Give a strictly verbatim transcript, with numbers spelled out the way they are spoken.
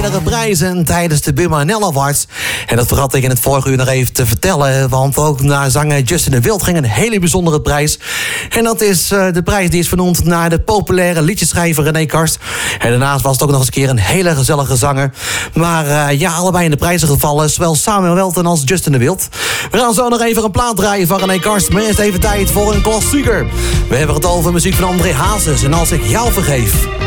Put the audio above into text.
meerdere prijzen tijdens de Buma en El Awards. En dat vergat ik in het vorige uur nog even te vertellen. Want ook naar zanger Justin de Wild ging een hele bijzondere prijs. En dat is uh, de prijs die is vernoemd naar de populaire liedjeschrijver René Karst. En daarnaast was het ook nog eens een keer een hele gezellige zanger. Maar uh, ja, allebei in de prijzen gevallen. Zowel Samuel Welten als Justin de Wild. We gaan zo nog even een plaat draaien van René Karst. Maar eerst even tijd voor een klassieker. We hebben het over muziek van André Hazes. En Als ik jou vergeef.